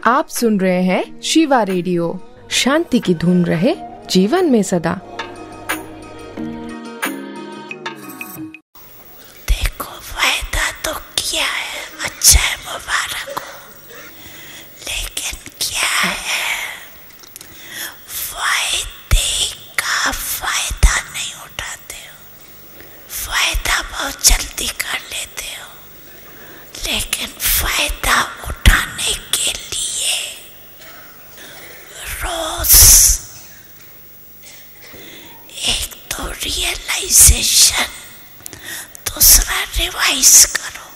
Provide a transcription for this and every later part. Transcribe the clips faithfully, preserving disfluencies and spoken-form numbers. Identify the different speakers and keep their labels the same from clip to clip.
Speaker 1: आप सुन रहे हैं शिवा रेडियो। शांति की धुन रहे जीवन में सदा।
Speaker 2: देखो वायदा तो किया है, अच्छा है, मुबारक हो, लेकिन क्या है, वायदे का फायदा नहीं उठाते हो। वायदा बहुत जल्दी कर लेते हो, लेकिन फायदा उठाने के लिए रोज एक तो रियलाइजेशन, दूसरा रिवाइज करो।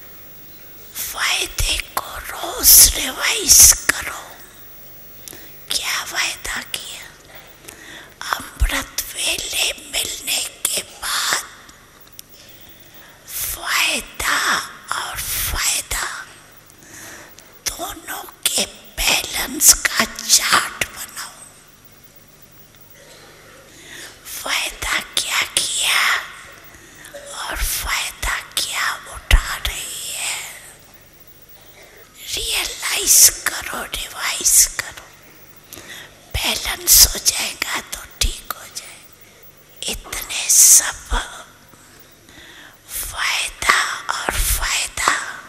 Speaker 2: वायदे को रोज रिवाइज करो। क्या वायदा किया? अमृत वेले मिलने के बाद वायदा और फायदा दोनों के बैलेंस का चार्ट बनाओ। फायदा क्या किया और फायदा क्या उठा रही है, रियलाइज करो, रिवाइज करो। बैलेंस हो जाएगा तो ठीक हो जाएगा। इतने सब फायदा और फायदा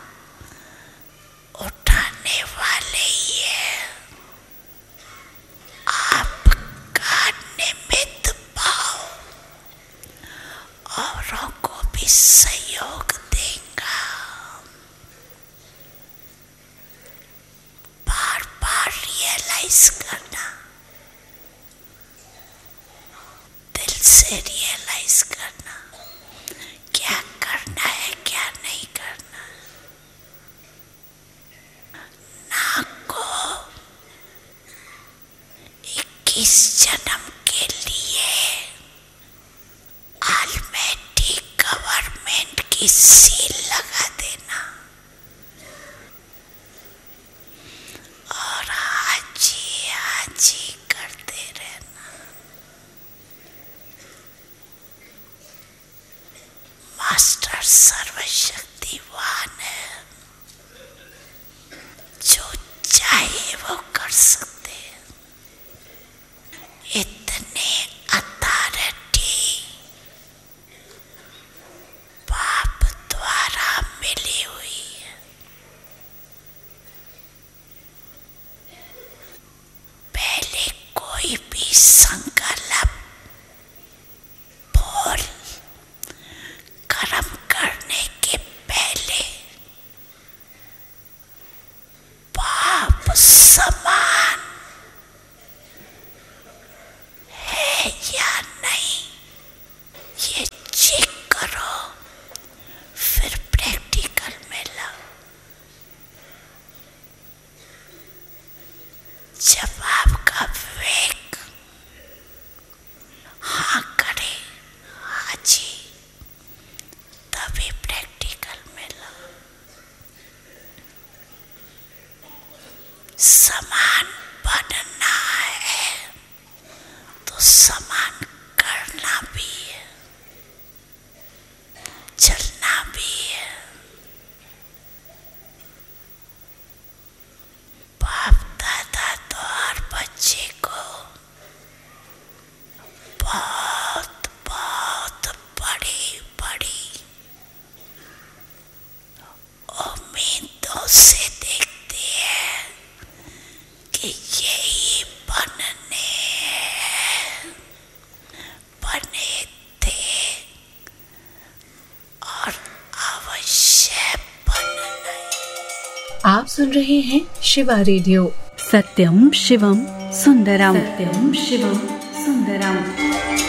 Speaker 2: उठाने वाले ही है। आपका निमित्त भाव औरों को भी सहयोग देगा। बार बार रियलाइज करना, दिल से रियलाइज करना, क्या करना है, क्या नहीं करना। ना को इक्कीस जन्म के लिए ऑलमाइटी गवर्नमेंट की सील लगा देना और हाजी हाजी करते रहना। मास्टर सर्वशक्तिवान है, जो चाहे वो कर सकते हैं। इतने अथॉरिटी बाप द्वारा मिली हुई है। पहले कोई भी संकल्प बोल कर्म करने के पहले बाप समान है या नहीं, ये चेक करो, फिर प्रैक्टिकल में लाओ। जब आपका विवेक हाँ करे, हाँ जी, तभी प्रैक्टिकल में लाओ। समान बनना है तो समान करना भी है, चलना भी है। बाप दादा तो हर बच्चे को बहुत बहुत बड़ी बड़ी उम्मीदों से देखते हैं कि यही बनने बने थे और अवश्य बनना।
Speaker 1: आप सुन रहे हैं शिवा रेडियो।
Speaker 3: सत्यम शिवम सुंदरम, सत्यम शिवम सुंदरम।